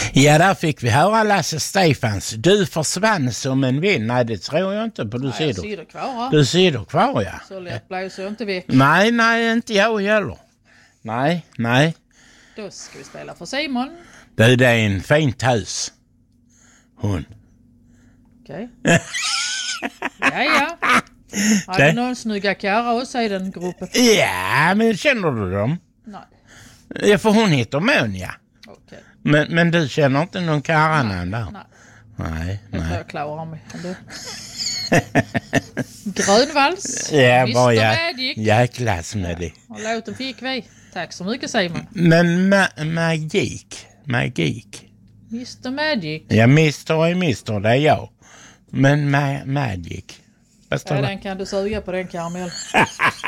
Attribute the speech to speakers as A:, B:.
A: Ja, där fick vi höra Lasse Stefans. Du försvann som en vind. Nej, det tror jag inte på. Du sitter
B: kvar.
A: Du sitter kvar, ja.
B: Så lätt blåser jag inte väck.
A: Nej, inte jag heller. Nej.
B: Då ska vi spela för Simon.
A: Det är en fint hus. Hon.
B: Okej. Ja. Har du någon snygga karlar också i den gruppen?
A: Ja, men känner du dem?
B: Nej.
A: Ja, för hon heter Monja.
B: Okej.
A: Men du känner inte någon karannan där? Nej.
B: Jag tror jag klarar mig ändå. Grönvals.
A: Ja,
B: Mr.
A: bara
B: Magic.
A: jäklas med det.
B: Och låten fick vi. Tack så mycket, Simon.
A: Men magik.
B: Mr. Magic.
A: Ja, Mr. det är jag. Men Magic.
B: Ja, den kan du suga på den karamell.